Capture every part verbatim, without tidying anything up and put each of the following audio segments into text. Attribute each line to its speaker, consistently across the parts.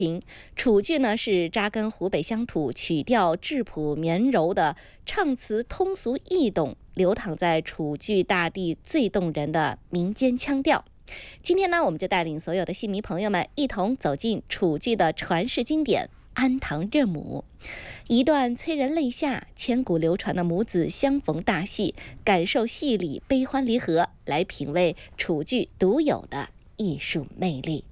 Speaker 1: 楚剧呢是扎根湖北乡土，曲调质朴绵柔的唱词通俗易懂，流淌在楚剧大地最动人的民间腔调。今天呢，我们就带领所有的戏迷朋友们一同走进楚剧的传世经典《安堂认母》，一段催人泪下、千古流传的母子相逢大戏，感受戏里悲欢离合，来品味楚剧独有的艺术魅力。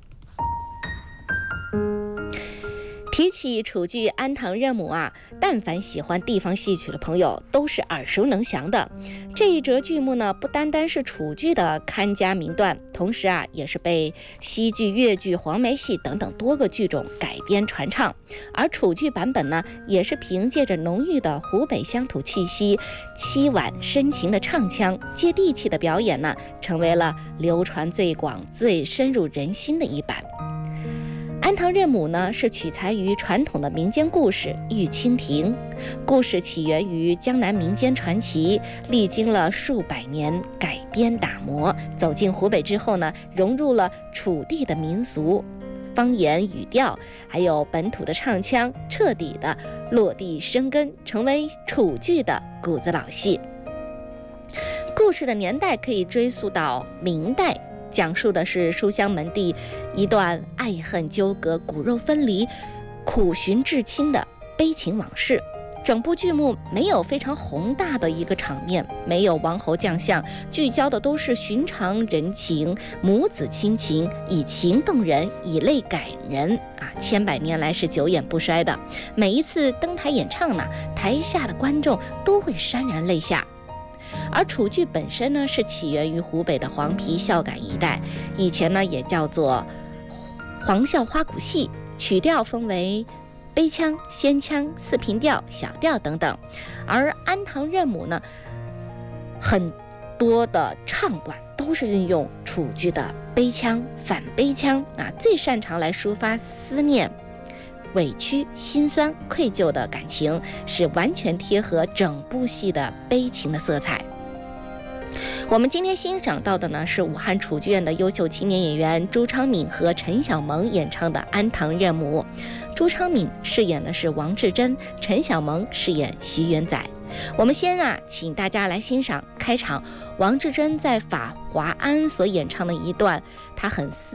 Speaker 1: 提起楚剧《安堂认母》啊，但凡喜欢地方戏曲的朋友都是耳熟能详的。这一折剧目呢，不单单是楚剧的看家名段，同时啊，也是被西剧、越剧、黄梅戏等等多个剧种改编传唱。而楚剧版本呢，也是凭借着浓郁的湖北乡土气息、凄婉深情的唱腔、接地气的表演呢，成为了流传最广、最深入人心的一版。安堂认母呢，是取材于传统的民间故事《玉蜻蜓》，故事起源于江南民间传奇，历经了数百年改编打磨，走进湖北之后呢，融入了楚地的民俗、方言语调，还有本土的唱腔，彻底的落地生根，成为楚剧的骨子老戏。故事的年代可以追溯到明代，讲述的是书香门第一段爱恨纠葛、骨肉分离、苦寻至亲的悲情往事。整部剧目没有非常宏大的一个场面，没有王侯将相，聚焦的都是寻常人情、母子亲情，以情动人，以泪感人啊！千百年来是久演不衰的。每一次登台演唱呢，台下的观众都会潸然泪下。而楚剧本身呢，是起源于湖北的黄陂孝感一带，以前呢也叫做黄孝花鼓戏，曲调分为悲腔、仙腔、四平调、小调等等。而安堂认母呢，很多的唱段都是运用楚剧的悲腔、反悲腔啊，最擅长来抒发思念、委屈、心酸、愧疚的感情，是完全贴合整部戏的悲情的色彩。我们今天欣赏到的呢，是武汉楚剧院的优秀青年演员朱昌敏和陈小萌演唱的《安堂认母》。朱昌敏饰演的是王志珍，陈小萌饰演徐元载。我们先啊，请大家来欣赏开场王志珍在法华庵所演唱的一段，她很